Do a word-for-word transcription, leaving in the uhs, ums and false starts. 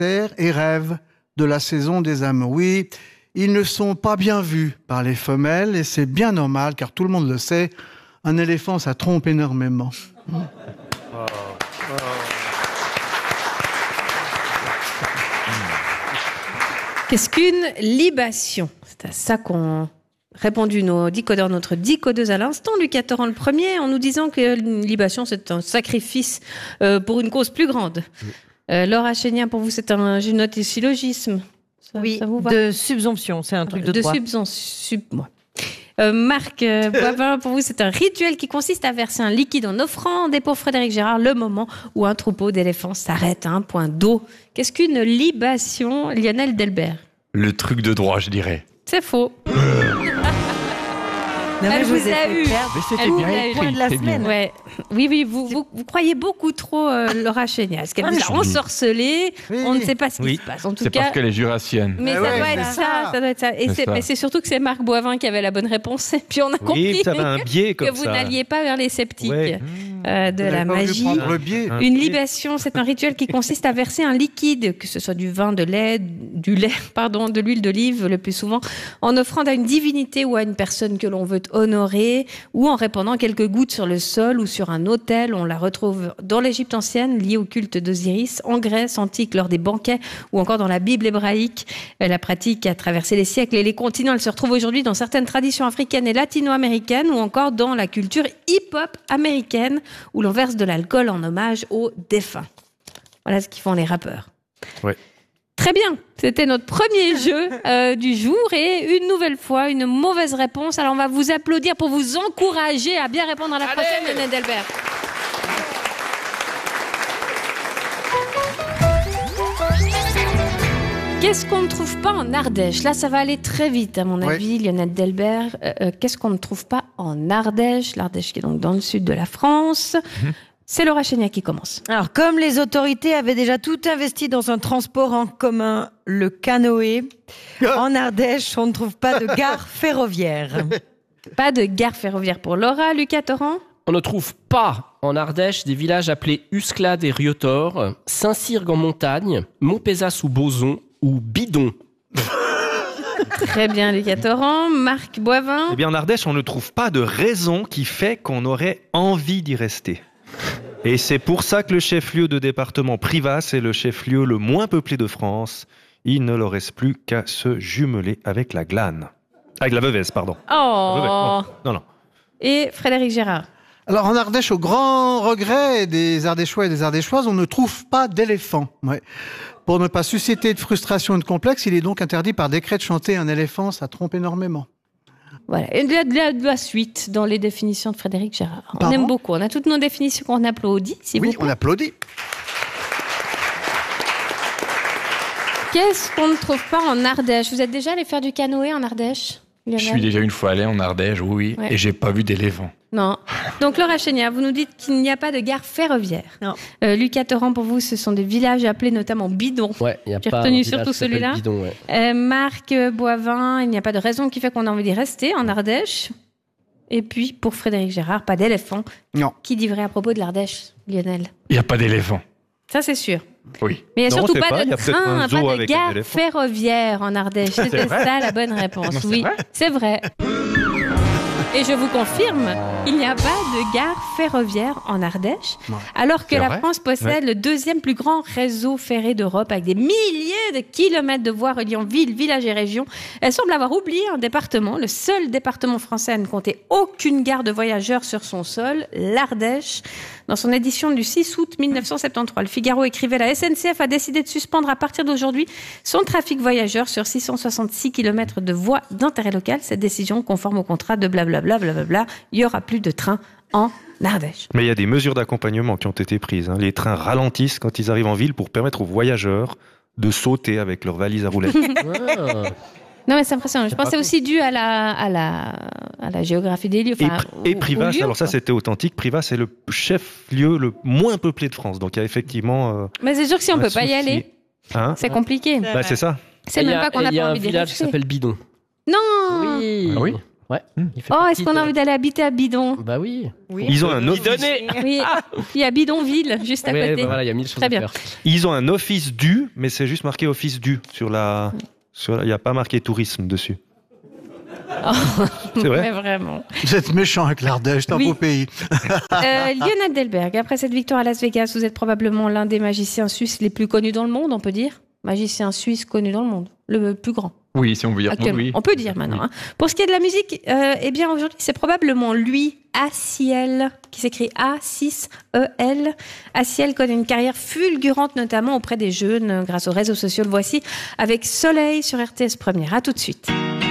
et rêvent de la saison des amours. Oui, ils ne sont pas bien vus par les femelles et c'est bien normal car tout le monde le sait, un éléphant ça trompe énormément. Oh. Oh. Qu'est-ce qu'une libation ? C'est à ça qu'ont répondu nos décodeurs, notre décodeuse à l'instant, Lucas Torrent le premier, en nous disant que une libation c'est un sacrifice euh, pour une cause plus grande. Euh, Laura Chénian, pour vous c'est un, je note, syllogisme. Ça, oui, ça vous va ? De subsomption, c'est un truc de, de droit. De subsomption. Moi. Euh, Marc euh, Boivin, pour vous, c'est un rituel qui consiste à verser un liquide en offrande. Et pour Frédéric Gérard, le moment où un troupeau d'éléphants s'arrête à un point d'eau. Qu'est-ce qu'une libation, Lionel Delbert ? Le truc de droit, je dirais. C'est faux. Non, Elle vous, vous a eu. Mais c'était Elle bien vous a écrit. eu de la c'est semaine. bien. Ouais. Oui, oui, vous, vous, vous croyez beaucoup trop euh, Laura Chénian. Est-ce qu'elle Ah, vous mais a je- ensorcelé ? Oui. On ne sait pas ce qui Oui. se passe. En tout C'est cas. parce qu'elle est jurassienne. Mais Eh ça ouais, doit c'est être ça. ça. ça doit être ça. Et C'est c'est, ça. mais c'est surtout que c'est Marc Boivin qui avait la bonne réponse. Et puis on a compris Oui, ça avait un biais comme que vous ça. n'alliez pas vers les sceptiques Ouais. euh, de Vous la n'avez pas voulu magie. prendre le biais. Un Une biais. libation, c'est un rituel qui consiste à verser un liquide, que ce soit du vin, de lait, du lait, pardon, de l'huile d'olive le plus souvent, en offrande à une divinité ou à une personne que l'on veut honorer, ou en répandant quelques gouttes sur le sol ou sur un autel. On la retrouve dans l'Égypte ancienne, liée au culte d'Osiris, en Grèce antique lors des banquets, ou encore dans la Bible hébraïque. La pratique a traversé les siècles et les continents. Elle se retrouve aujourd'hui dans certaines traditions africaines et latino-américaines, ou encore dans la culture hip-hop américaine, où l'on verse de l'alcool en hommage aux défunts. Voilà ce qu'ils font les rappeurs. Ouais. Très bien, c'était notre premier jeu euh, du jour et une nouvelle fois, une mauvaise réponse. Alors on va vous applaudir pour vous encourager à bien répondre à la prochaine, Lionel Delbert. Qu'est-ce qu'on ne trouve pas en Ardèche ? Là, ça va aller très vite, à mon Ouais. avis, Lionel Delbert. Euh, euh, qu'est-ce qu'on ne trouve pas en Ardèche ? L'Ardèche qui est donc dans le sud de la France. Mmh. C'est Laura Chénian qui commence. Alors, comme les autorités avaient déjà tout investi dans un transport en commun, le canoë, en Ardèche, on ne trouve pas de gare ferroviaire. Pas de gare ferroviaire pour Laura. Lucas Torrent ? On ne trouve pas en Ardèche des villages appelés Usclade et Riotor, Saint-Cyrgue en montagne, Montpezat ou Bozon ou Bidon. Très bien, Lucas Torrent. Marc Boivin. Eh bien, en Ardèche, on ne trouve pas de raison qui fait qu'on aurait envie d'y rester. Et c'est pour ça que le chef-lieu de département Privas est le chef-lieu le moins peuplé de France. Il ne leur reste plus qu'à se jumeler avec la Glane. Avec la Veuvez, pardon. Oh. Veuvez, non, non, non. Et Frédéric Gérard. Alors en Ardèche, au grand regret des Ardéchois et des Ardéchoises, on ne trouve pas d'éléphant. Ouais. Pour ne pas susciter de frustration et de complexe, il est donc interdit par décret de chanter un éléphant, ça trompe énormément. Voilà. Et de la, de la- de la suite dans les définitions de Frédéric Gérard. On Pardon ? aime beaucoup. On a toutes nos définitions qu'on applaudit, s'il Oui, vous plaît. on applaudit. Qu'est-ce qu'on ne trouve pas en Ardèche ? Vous êtes déjà allé faire du canoë en Ardèche, Je Lionel ? suis déjà une fois allé en Ardèche, oui, Ouais. et j'ai pas vu d'éléphant. Non. Donc Laura Chénian, vous nous dites qu'il n'y a pas de gare ferroviaire. Non. Euh, Lucas Torrent, pour vous, ce sont des villages appelés notamment bidons. Ouais, il y a J'ai pas retenu un village surtout qui s'appelle celui-là. Bidon, ouais. Euh, Marc Boivin, il n'y a pas de raison qui fait qu'on a envie d'y rester en Ardèche. Et puis, pour Frédéric Gérard, pas d'éléphant. Non. Qui dit vrai à propos de l'Ardèche, Lionel ? Il n'y a pas d'éléphant. Ça, c'est sûr. Oui. Mais il n'y a Non, surtout je sais pas, pas, il y de a peut-être train, un zoo pas de avec un gare éléphant. ferroviaire en Ardèche. C'était vrai ça la bonne réponse. Non, c'est oui, vrai c'est vrai. Et je vous confirme, il n'y a pas de gare ferroviaire en Ardèche, Ouais. alors que C'est la vrai France possède le deuxième plus grand réseau ferré d'Europe, avec des milliers de kilomètres de voies reliant villes, villages et régions. Elle semble avoir oublié un département, le seul département français à ne compter aucune gare de voyageurs sur son sol, l'Ardèche. Dans son édition du six août mille neuf cent soixante-treize, le Figaro écrivait « La S N C F a décidé de suspendre à partir d'aujourd'hui son trafic voyageurs sur six cent soixante-six kilomètres de voies d'intérêt local. Cette décision conforme au contrat de blablabla, blablabla. Il n'y aura plus de train en Ardèche. » Mais il y a des mesures d'accompagnement qui ont été prises. hein. Les trains ralentissent quand ils arrivent en ville pour permettre aux voyageurs de sauter avec leurs valises à roulettes. Ah. Non, mais c'est impressionnant. Je C'est pense que c'est pas aussi dû à la, à la, à la géographie des lieux. Et, Enfin, Pri- au- et au Privas, lieu, alors ça quoi. c'était authentique, Privas c'est le chef-lieu le moins peuplé de France. Donc il y a effectivement... euh, Mais c'est sûr que si on un ne peut pas y souci. aller, Hein c'est compliqué. bah, c'est ça. C'est Et il y même a- pas qu'on et n'a Il y a pas un envie d'y village qui rester. s'appelle Bidon. Non Oui. Ah oui Ouais. Il fait Oh, partie est-ce qu'on de- a envie d'aller habiter à Bidon? Bah oui. Oui. Ils ont un office, Bidonné. Oui, il y a Bidonville, juste à Ouais, côté. bah voilà, il y a mille choses Très à bien. faire. ils ont un office du, mais c'est juste marqué office du sur la. Sur la- il n'y a pas marqué tourisme dessus. C'est vrai. Mais vraiment. Vous êtes méchant avec l'Ardèche, c'est un Oui. beau pays. Euh, Lionel Delberg, après cette victoire à Las Vegas, vous êtes probablement l'un des magiciens suisses les plus connus dans le monde, on peut dire. Magicien suisse connu dans le monde, le plus grand. Oui, si on veut dire Actuellement. oui. On peut dire maintenant. hein. Pour ce qui est de la musique, euh, eh bien aujourd'hui, c'est probablement lui, Aciel, qui s'écrit A six E L. Aciel connaît une carrière fulgurante, notamment auprès des jeunes, euh, grâce aux réseaux sociaux. Le voici avec Soleil sur R T S Première. À tout de suite.